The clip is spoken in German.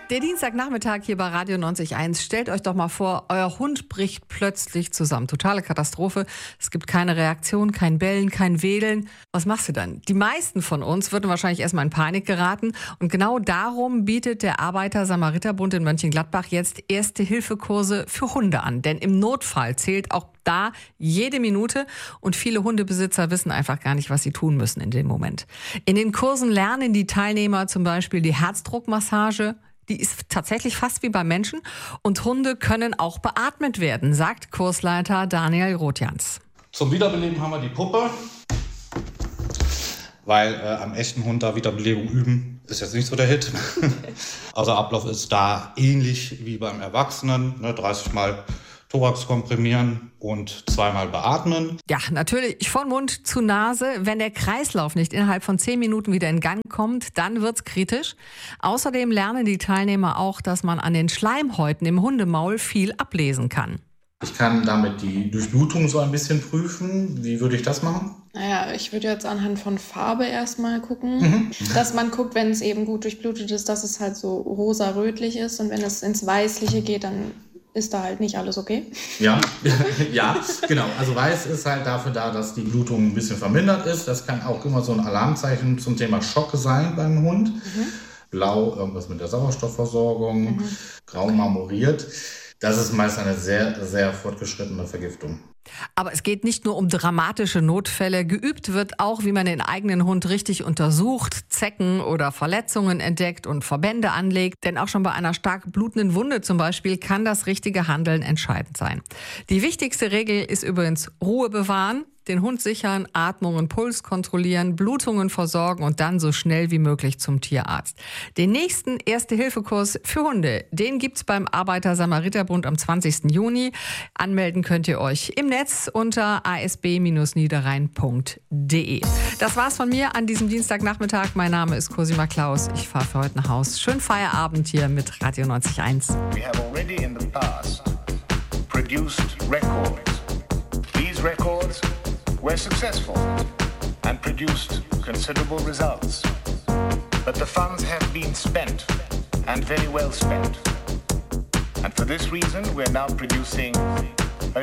Der Dienstagnachmittag hier bei Radio 90.1. Stellt euch doch mal vor, euer Hund bricht plötzlich zusammen. Totale Katastrophe. Es gibt keine Reaktion, kein Bellen, kein Wedeln. Was machst du dann? Die meisten von uns würden wahrscheinlich erstmal in Panik geraten. Und genau darum bietet der Arbeiter-Samariter-Bund in Mönchengladbach jetzt Erste-Hilfe-Kurse für Hunde an. Denn im Notfall zählt auch da jede Minute. Und viele Hundebesitzer wissen einfach gar nicht, was sie tun müssen in dem Moment. In den Kursen lernen die Teilnehmer zum Beispiel die Herzdruckmassage. Die ist tatsächlich fast wie beim Menschen. Und Hunde können auch beatmet werden, sagt Kursleiter Daniel Rothjans. Zum Wiederbeleben haben wir die Puppe. Weil am echten Hund da Wiederbelebung üben, ist jetzt nicht so der Hit. Also Ablauf ist da ähnlich wie beim Erwachsenen. 30 Mal Thorax komprimieren und 2-mal beatmen. Ja, natürlich von Mund zu Nase. Wenn der Kreislauf nicht innerhalb von 10 Minuten wieder in Gang kommt, dann wird's kritisch. Außerdem lernen die Teilnehmer auch, dass man an den Schleimhäuten im Hundemaul viel ablesen kann. Ich kann damit die Durchblutung so ein bisschen prüfen. Wie würde ich das machen? Naja, ich würde jetzt anhand von Farbe erstmal gucken, dass man guckt, wenn es eben gut durchblutet ist, dass es halt so rosa-rötlich ist. Und wenn es ins Weißliche geht, dann ist da halt nicht alles okay. Ja, ja, genau. Also weiß ist halt dafür da, dass die Blutung ein bisschen vermindert ist. Das kann auch immer so ein Alarmzeichen zum Thema Schock sein beim Hund. Blau, irgendwas mit der Sauerstoffversorgung, grau marmoriert. Das ist meist eine sehr, sehr fortgeschrittene Vergiftung. Aber es geht nicht nur um dramatische Notfälle. Geübt wird auch, wie man den eigenen Hund richtig untersucht, Zecken oder Verletzungen entdeckt und Verbände anlegt. Denn auch schon bei einer stark blutenden Wunde zum Beispiel kann das richtige Handeln entscheidend sein. Die wichtigste Regel ist übrigens Ruhe bewahren, den Hund sichern, Atmung und Puls kontrollieren, Blutungen versorgen und dann so schnell wie möglich zum Tierarzt. Den nächsten Erste-Hilfe-Kurs für Hunde, den gibt's beim Arbeiter-Samariter-Bund am 20. Juni. Anmelden könnt ihr euch im Netz unter asb-niederrhein.de. Das war's von mir an diesem Dienstagnachmittag. Mein Name ist Cosima Klaus. Ich fahre für heute nach Haus. Schönen Feierabend hier mit Radio 90.1. We have already in the past produced records. These records were successful and produced considerable results. But the funds have been spent, and very well spent. And for this reason, we're now producing